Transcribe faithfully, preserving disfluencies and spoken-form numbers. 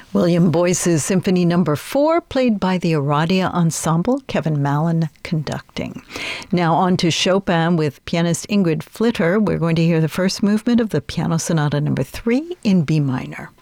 William Boyce's Symphony Number Four, played by the Aradia Ensemble, Kevin Mallon conducting. Now on to Chopin with pianist Ingrid Flitter. We're going to hear the first movement of the Piano Sonata Number Three in B minor.